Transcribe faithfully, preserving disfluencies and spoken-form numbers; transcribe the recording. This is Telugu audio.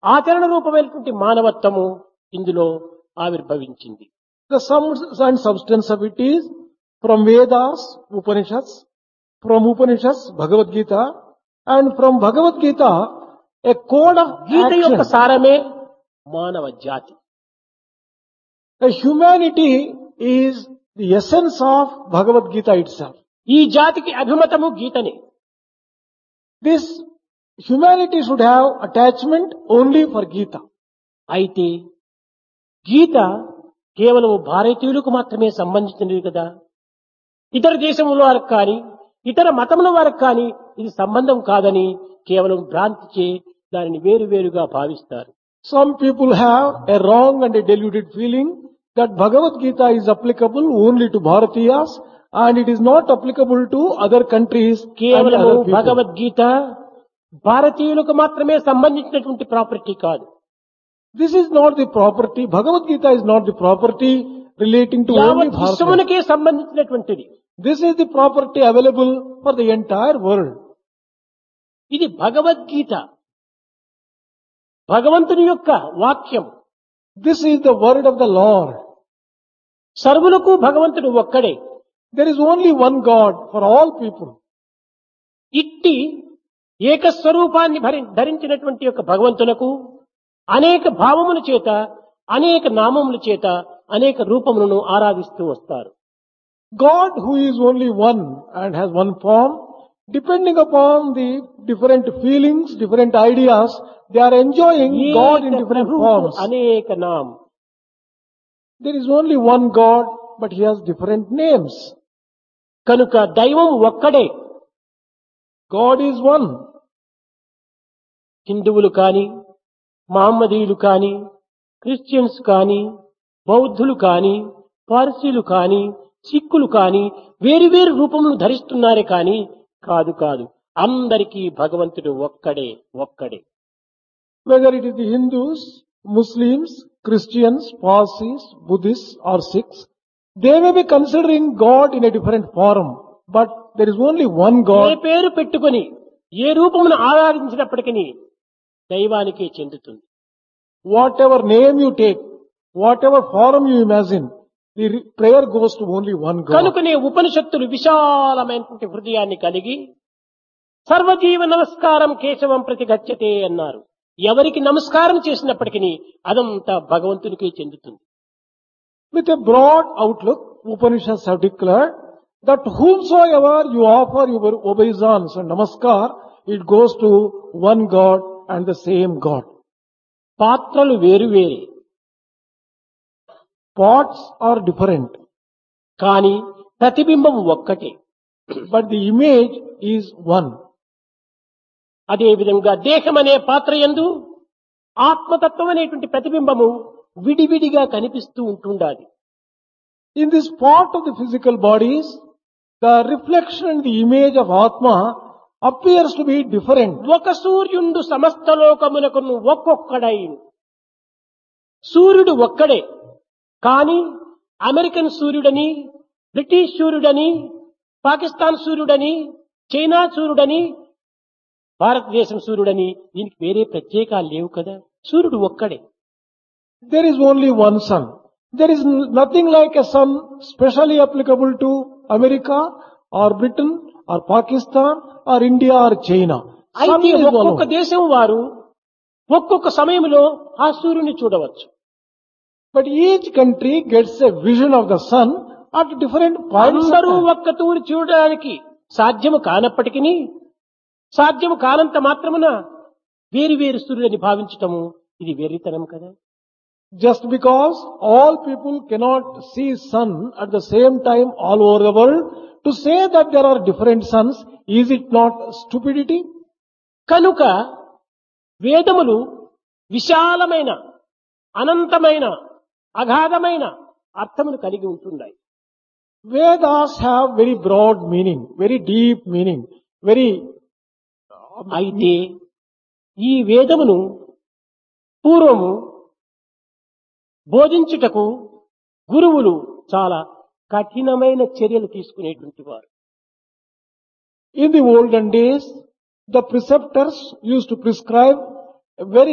ఆచరణ రూపమైనటువంటి మానవత్వము ఇందులో ఆవిర్భవించింది. The sum and substance of it is from Vedas, Upanishads, from Upanishads, Bhagavad Gita, and from Bhagavad Gita, a code of గీత యొక్క action. సారమే మానవ జాతి. The humanity is the essence of Bhagavad Gita itself. ఈ జాతికి అభిమతము గీతనే. This humanity should have attachment only for Gita. అయితే గీత కేవలం భారతీయులకు మాత్రమే సంబంధించినది కదా. ఇతర దేశముల వారికి కానీ ఇతర మతముల వారికి కానీ ఇది సంబంధం కాదని కేవలం భ్రాంతిచే దానిని వేరు వేరుగా భావిస్తారు. Some people have a wrong and a deluded feeling that Bhagavad Gita is applicable only to Bharatiyas and it is not applicable to other countries and కేవలం other people. భగవద్గీత భారతీయులకు మాత్రమే సంబంధించినటువంటి ప్రాపర్టీ కాదు. This is not the property, Bhagavad Gita is not the property relating to only యావత్ Bharatiyas. విశ్వమునకే సంబంధించినటువంటిది. This is the property available for the entire world. ఇది భగవద్గీత భగవంతుని యొక్క వాక్యం. This is the word of the Lord. సర్వులకు భగవంతుడు ఒక్కడే. There is only one God for all people. ఇట్టి ఏకస్వరూపాన్ని భరి- ధరించినటువంటి యొక్క భగవంతునకు అనేక భావముల చేత అనేక నామముల చేత అనేక రూపములను ఆరాధిస్తూ వస్తారు. God who is only one and has one form, depending upon the different feelings, different ideas, they are enjoying God in ఏక different ప్రభువుకు forms. అనేక నామ. There is only one God, but He has different names. కనుక దైవం ఒక్కడే. God is one. హిందువులు కాని మహమ్మదీయులు కాని క్రిస్టియన్స్ కాని బౌద్ధులు కాని పార్సీలు కాని సిక్కులు కాని వేరు వేరు రూపములు ధరిస్తున్నారే కాని కాదు కాదు అందరికీ భగవంతుడు ఒక్కడే ఒక్కడే. Whether it is the Hindus, Muslims, Christians, Parsis, Buddhists or Sikhs, they may be considering God in a different form, but there is only one A God. పేరు పెట్టుకొని ఏ రూపమును ఆరాధించినప్పటికీ దైవానికే చెందుతుంది. Whatever name you take, whatever form you imagine, the re- prayer goes to only one God. కనుకనే ఉపనిషత్తులు విశాలమైనటువంటి హృదయాన్ని కలిగి సర్వజీవ నమస్కారం కేశవం ప్రతి గచ్చతే అన్నారు. ఎవరికి నమస్కారం చేసినప్పటికీ అదంతా భగవంతునికే చెందుతుంది. With a broad outlook, Upanishads have declared that whomsoever you offer your obeisance and namaskar, it goes to one God and the same God. పాత్రలు వేరు వేరే Pots are different, కానీ ప్రతిబింబం ఒక్కటే. but the image is one. అదే విధంగా దేహం అనే పాత్ర యందు ఆత్మతత్వం అనేటువంటి ప్రతిబింబము విడివిడిగా కనిపిస్తూ ఉంటుండాలి. In this part of the physical bodies, the reflection and the image of Atma appears to be different. ఒక సూర్యుండు సమస్త లోకమునకును ఒక్కొక్కడై. సూర్యుడు ఒక్కడే కానీ అమెరికన్ సూర్యుడని బ్రిటిష్ సూర్యుడని పాకిస్తాన్ సూర్యుడని చైనా సూర్యుడని భారతదేశం సూర్యుడని దీనికి వేరే ప్రత్యేకాలు లేవు కదా. సూర్యుడు ఒక్కడే. There is only one sun. There is n- nothing like a sun specially applicable to America or Britain or Pakistan or India or China. Sun అయితే is one. ఒక్కొక్క దేశం వారు ఒక్కొక్క సమయంలో ఆ సూర్యుని చూడవచ్చు. But each country gets a vision of the sun at different points of అందరూ time. ఒక్క తూరి చూడడానికి సాధ్యము కానప్పటికీ సాధ్యము కానంత మాత్రమున వేరు వేరు సూర్యులని భావించటము ఇది వెర్రితనం కదా. Just because all people cannot see sun at the same time all over the world, to say that there are different suns, is it not stupidity? కనుక వేదములు విశాలమైన అనంతమైన అగాధమైన అర్థమును కలిగి ఉంటున్నాయి. Vedas have very broad meaning, very deep meaning, very అయితే ఈ వేదమును పూర్వము బోధించుటకు గురువులు చాలా కఠినమైన చర్యలు తీసుకునేటువంటి వారు. In the olden days, the preceptors used to prescribe a very